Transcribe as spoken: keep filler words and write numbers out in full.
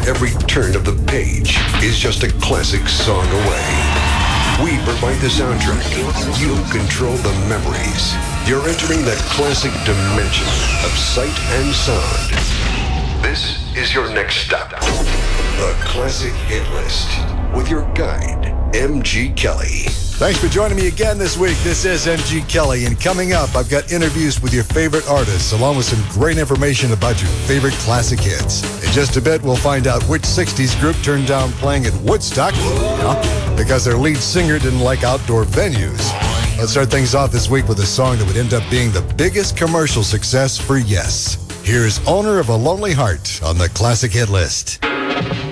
every turn of the page is just a classic song away. We provide the soundtrack. You control the memories. You're entering the classic dimension of sight and sound. This is your next stop. The Classic Hit List with your guide, M G Kelly. Thanks for joining me again this week. This is M G Kelly, and coming up, I've got interviews with your favorite artists, along with some great information about your favorite classic hits. In just a bit, we'll find out which sixties group turned down playing at Woodstock, yeah, because their lead singer didn't like outdoor venues. Let's start things off this week with a song that would end up being the biggest commercial success for Yes. Here's Owner of a Lonely Heart on the Classic Hit List.